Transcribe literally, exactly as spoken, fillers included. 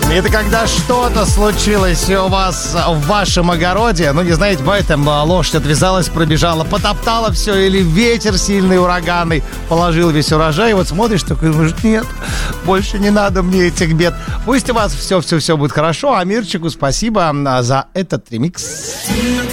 Это когда что-то случилось у вас в вашем огороде, ну, не знаете, бывает, там лошадь отвязалась, пробежала, потоптала все, или ветер сильный, ураганный, положил весь урожай, и вот смотришь, такой, может, нет, больше не надо мне этих бед. Пусть у вас все-все-все будет хорошо, а Мирчику спасибо за этот ремикс.